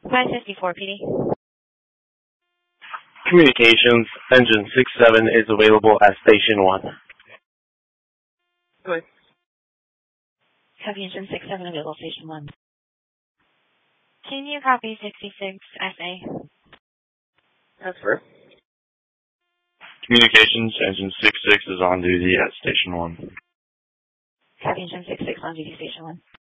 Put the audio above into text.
554 PD. Communications, engine 67 is available at Station 1. Good. Copy engine 67 available Station 1. Can you copy 66 SA? That's fair. Communications, engine 66 is on duty at Station 1. Copy engine 66 on duty Station 1.